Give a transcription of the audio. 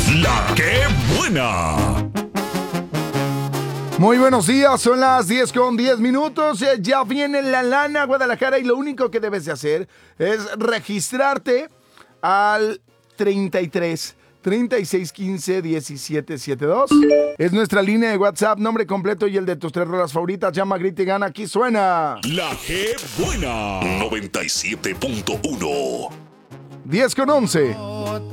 La que buena. Muy buenos días, son las 10:10. Ya viene la lana Guadalajara y lo único que debes de hacer es registrarte al 33 36 15 17 72. Es nuestra línea de WhatsApp, nombre completo y el de tus 3 rolas favoritas. Llama, grita y gana. Aquí suena La que buena. 97.1. 10:11.